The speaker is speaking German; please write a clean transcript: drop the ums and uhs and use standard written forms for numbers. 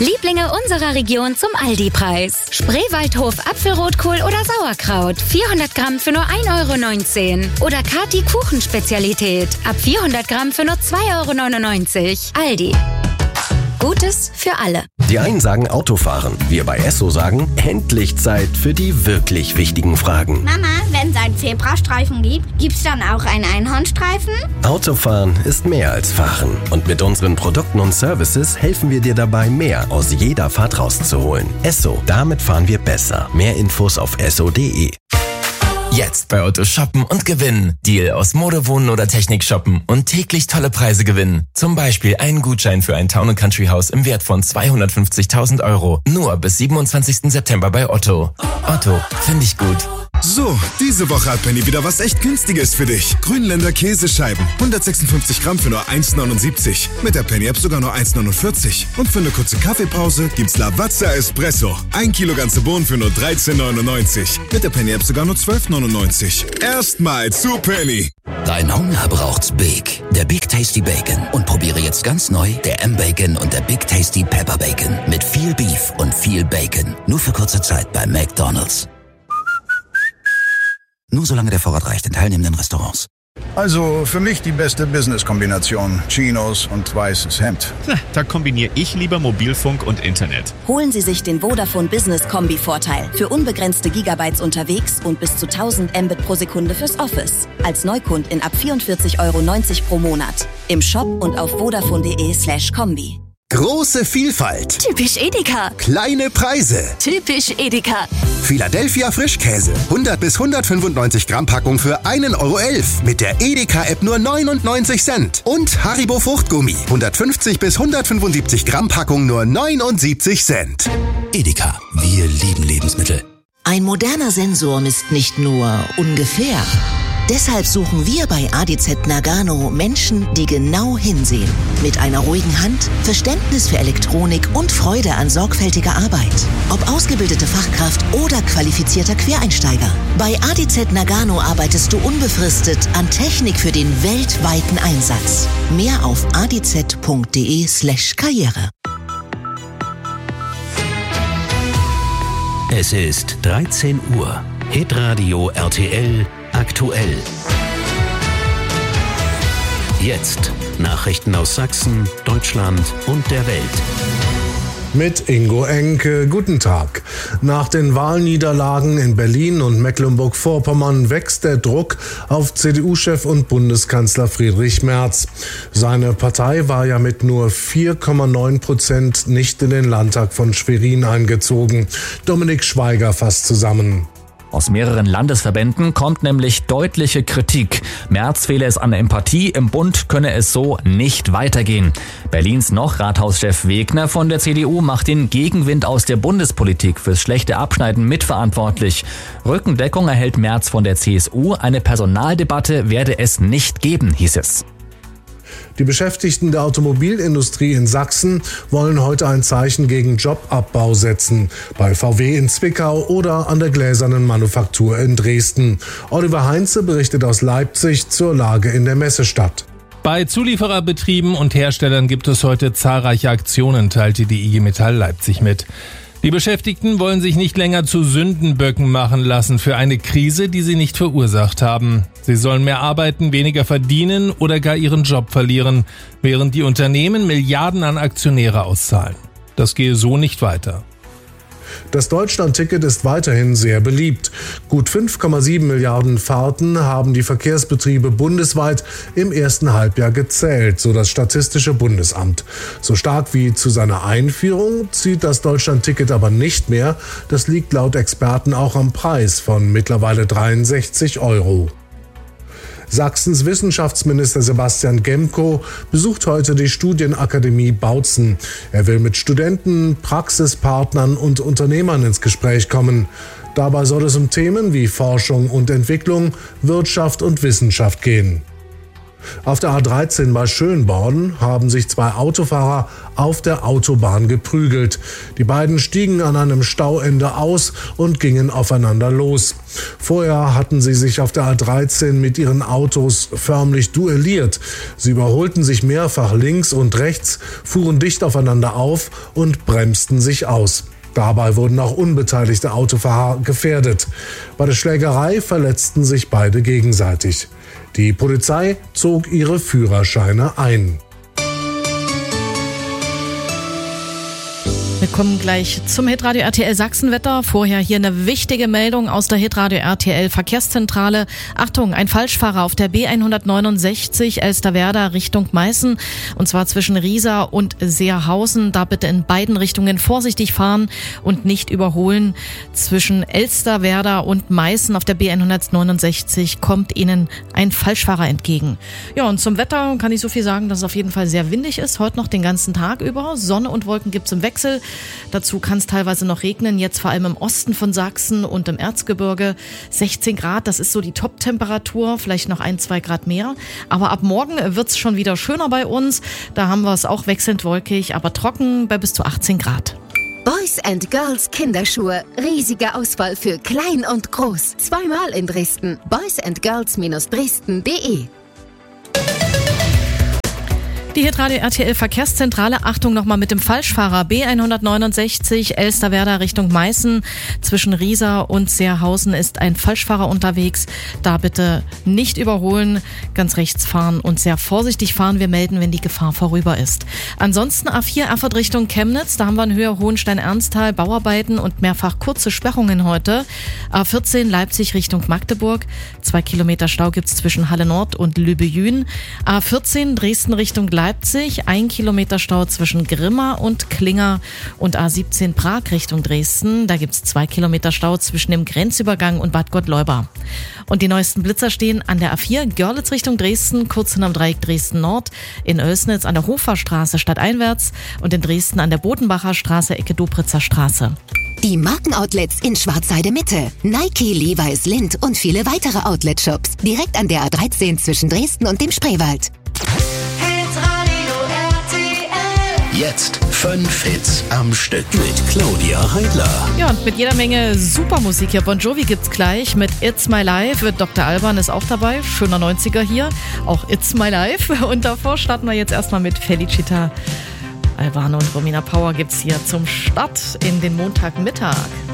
Lieblinge unserer Region zum Aldi-Preis. Spreewaldhof Apfelrotkohl oder Sauerkraut. 400 Gramm für nur 1,19 €. Oder Kati Kuchenspezialität. Ab 400 Gramm für nur 2,99 €. Aldi. Gutes für alle. Die einen sagen Autofahren. Wir bei Esso sagen, endlich Zeit für die wirklich wichtigen Fragen. Mama, wenn es einen Zebrastreifen gibt, gibt's dann auch einen Einhornstreifen? Autofahren ist mehr als Fahren. Und mit unseren Produkten und Services helfen wir dir dabei, mehr aus jeder Fahrt rauszuholen. Esso, damit fahren wir besser. Mehr Infos auf esso.de. Jetzt bei Otto shoppen und gewinnen. Deal aus Mode, Wohnen oder Technik shoppen und täglich tolle Preise gewinnen. Zum Beispiel einen Gutschein für ein Town & Country Haus im Wert von 250.000 €. Nur bis 27. September bei Otto. Otto, finde ich gut. So, diese Woche hat Penny wieder was echt Günstiges für dich. Grünländer Käsescheiben, 156 Gramm für nur 1,79. Mit der Penny-App sogar nur 1,49. Und für eine kurze Kaffeepause gibt's Lavazza Espresso. 1 Kilo ganze Bohnen für nur 13,99. Mit der Penny-App sogar nur 12,99. Erstmal zu Penny. Dein Hunger braucht's Big. Der Big Tasty Bacon. Und probiere jetzt ganz neu der M-Bacon und der Big Tasty Pepper Bacon. Mit viel Beef und viel Bacon. Nur für kurze Zeit bei McDonald's. Nur solange der Vorrat reicht in teilnehmenden Restaurants. Also für mich die beste Business-Kombination. Chinos und weißes Hemd. Da kombiniere ich lieber Mobilfunk und Internet. Holen Sie sich den Vodafone Business Kombi-Vorteil. Für unbegrenzte Gigabytes unterwegs und bis zu 1000 Mbit pro Sekunde fürs Office. Als Neukundin ab 44,90 € pro Monat. Im Shop und auf vodafone.de/kombi. Große Vielfalt. Typisch Edeka. Kleine Preise. Typisch Edeka. Philadelphia Frischkäse. 100 bis 195 Gramm Packung für 1,11 € mit der Edeka-App nur 99 Cent. Und Haribo Fruchtgummi. 150 bis 175 Gramm Packung nur 79 Cent. Edeka, wir lieben Lebensmittel. Ein moderner Sensor misst nicht nur ungefähr. Deshalb suchen wir bei ADZ Nagano Menschen, die genau hinsehen. Mit einer ruhigen Hand, Verständnis für Elektronik und Freude an sorgfältiger Arbeit. Ob ausgebildete Fachkraft oder qualifizierter Quereinsteiger. Bei ADZ Nagano arbeitest du unbefristet an Technik für den weltweiten Einsatz. Mehr auf adz.de/karriere. Es ist 13 Uhr. Hitradio RTL aktuell. Jetzt Nachrichten aus Sachsen, Deutschland und der Welt. Mit Ingo Enke, guten Tag. Nach den Wahlniederlagen in Berlin und Mecklenburg-Vorpommern wächst der Druck auf CDU-Chef und Bundeskanzler Friedrich Merz. Seine Partei war ja mit nur 4,9% nicht in den Landtag von Schwerin eingezogen. Dominik Schweiger fasst zusammen. Aus mehreren Landesverbänden kommt nämlich deutliche Kritik. Merz fehle es an Empathie, im Bund könne es so nicht weitergehen. Berlins noch Rathauschef Wegner von der CDU macht den Gegenwind aus der Bundespolitik fürs schlechte Abschneiden mitverantwortlich. Rückendeckung erhält Merz von der CSU, eine Personaldebatte werde es nicht geben, hieß es. Die Beschäftigten der Automobilindustrie in Sachsen wollen heute ein Zeichen gegen Jobabbau setzen. Bei VW in Zwickau oder an der Gläsernen Manufaktur in Dresden. Oliver Heinze berichtet aus Leipzig zur Lage in der Messestadt. Bei Zuliefererbetrieben und Herstellern gibt es heute zahlreiche Aktionen, teilte die IG Metall Leipzig mit. Die Beschäftigten wollen sich nicht länger zu Sündenböcken machen lassen für eine Krise, die sie nicht verursacht haben. Sie sollen mehr arbeiten, weniger verdienen oder gar ihren Job verlieren, während die Unternehmen Milliarden an Aktionäre auszahlen. Das gehe so nicht weiter. Das Deutschland-Ticket ist weiterhin sehr beliebt. Gut 5,7 Milliarden Fahrten haben die Verkehrsbetriebe bundesweit im ersten Halbjahr gezählt, so das Statistische Bundesamt. So stark wie zu seiner Einführung zieht das Deutschland-Ticket aber nicht mehr. Das liegt laut Experten auch am Preis von mittlerweile 63 €. Sachsens Wissenschaftsminister Sebastian Gemko besucht heute die Studienakademie Bautzen. Er will mit Studenten, Praxispartnern und Unternehmern ins Gespräch kommen. Dabei soll es um Themen wie Forschung und Entwicklung, Wirtschaft und Wissenschaft gehen. Auf der A13 bei Schönborn haben sich 2 Autofahrer auf der Autobahn geprügelt. Die beiden stiegen an einem Stauende aus und gingen aufeinander los. Vorher hatten sie sich auf der A13 mit ihren Autos förmlich duelliert. Sie überholten sich mehrfach links und rechts, fuhren dicht aufeinander auf und bremsten sich aus. Dabei wurden auch unbeteiligte Autofahrer gefährdet. Bei der Schlägerei verletzten sich beide gegenseitig. Die Polizei zog ihre Führerscheine ein. Wir kommen gleich zum Hitradio RTL Sachsenwetter. Vorher hier eine wichtige Meldung aus der Hitradio RTL Verkehrszentrale. Achtung, ein Falschfahrer auf der B169 Elsterwerda Richtung Meißen. Und zwar zwischen Riesa und Seerhausen. Da bitte in beiden Richtungen vorsichtig fahren und nicht überholen. Zwischen Elsterwerda und Meißen auf der B169 kommt Ihnen ein Falschfahrer entgegen. Ja, und zum Wetter kann ich so viel sagen, dass es auf jeden Fall sehr windig ist. Heute noch den ganzen Tag über. Sonne und Wolken gibt's im Wechsel. Dazu kann es teilweise noch regnen, jetzt vor allem im Osten von Sachsen und im Erzgebirge. 16 Grad, das ist so die Top-Temperatur, vielleicht noch 1-2 Grad mehr. Aber ab morgen wird's schon wieder schöner bei uns. Da haben wir es auch wechselnd wolkig, aber trocken bei bis zu 18 Grad. Boys & Girls Kinderschuhe. Riesige Auswahl für klein und groß. Zweimal in Dresden. boysandgirls-dresden.de. Die Hitradio RTL Verkehrszentrale, Achtung nochmal mit dem Falschfahrer B169 Elsterwerda Richtung Meißen. Zwischen Riesa und Seerhausen ist ein Falschfahrer unterwegs. Da bitte nicht überholen, ganz rechts fahren und sehr vorsichtig fahren. Wir melden, wenn die Gefahr vorüber ist. Ansonsten A4 Erfurt Richtung Chemnitz, da haben wir in Höhe Hohenstein-Ernsthal Bauarbeiten und mehrfach kurze Sperrungen heute. A14 Leipzig Richtung Magdeburg, 2 Kilometer Stau gibt's zwischen Halle Nord und Lübejün. A14 Dresden Richtung Leipzig, 1 Kilometer Stau zwischen Grimma und Klinger und A17 Prag Richtung Dresden. Da gibt's 2 Kilometer Stau zwischen dem Grenzübergang und Bad Gottleuba. Und die neuesten Blitzer stehen an der A4 Görlitz Richtung Dresden, kurz hinterm Dreieck Dresden Nord, in Oelsnitz an der Hoferstraße stadteinwärts und in Dresden an der Bodenbacher Straße, Ecke Dobritzer Straße. Die Markenoutlets in Schwarzheide Mitte. Nike, Levi's, Lindt und viele weitere Outlet-Shops. Direkt an der A13 zwischen Dresden und dem Spreewald. Jetzt 5 Hits am Stück mit Claudia Heidler. Ja, und mit jeder Menge Supermusik hier. Bon Jovi gibt's gleich mit It's My Life. Dr. Alban ist auch dabei. Schöner 90er hier. Auch It's My Life. Und davor starten wir jetzt erstmal mit Felicita. Albano und Romina Power gibt's hier zum Start in den Montagmittag.